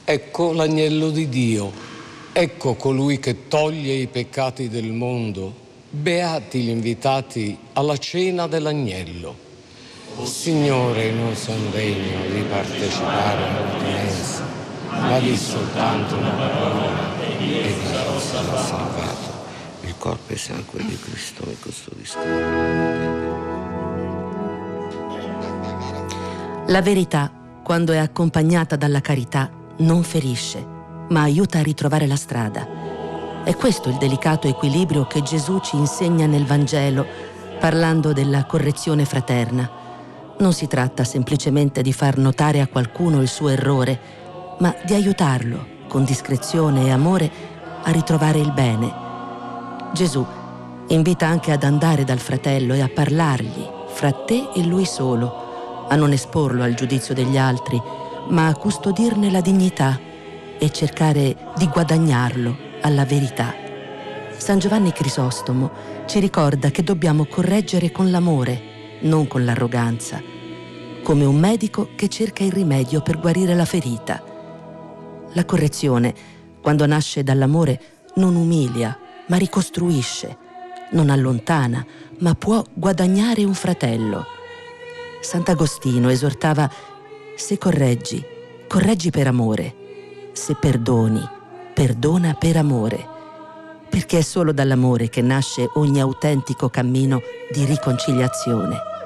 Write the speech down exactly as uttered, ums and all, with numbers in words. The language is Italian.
Ecco l'agnello di Dio, ecco colui che toglie i peccati del mondo. Beati gli invitati alla cena dell'agnello. Signore, non sono degno di partecipare all'udienza, ma di soltanto una parola e di sarò salvato. Il corpo e sangue di Cristo mi custodiscono. La verità, quando è accompagnata dalla carità, non ferisce, ma aiuta a ritrovare la strada. È questo il delicato equilibrio che Gesù ci insegna nel Vangelo, parlando della correzione fraterna. Non si tratta semplicemente di far notare a qualcuno il suo errore, ma di aiutarlo, con discrezione e amore, a ritrovare il bene. Gesù invita anche ad andare dal fratello e a parlargli, fra te e lui solo, a non esporlo al giudizio degli altri, ma a custodirne la dignità e cercare di guadagnarlo alla verità. San Giovanni Crisostomo ci ricorda che dobbiamo correggere con l'amore, non con l'arroganza, come un medico che cerca il rimedio per guarire la ferita. La correzione, quando nasce dall'amore, non umilia, ma ricostruisce, non allontana, ma può guadagnare un fratello. Sant'Agostino esortava: se correggi, correggi per amore, se perdoni, perdona per amore, perché è solo dall'amore che nasce ogni autentico cammino di riconciliazione.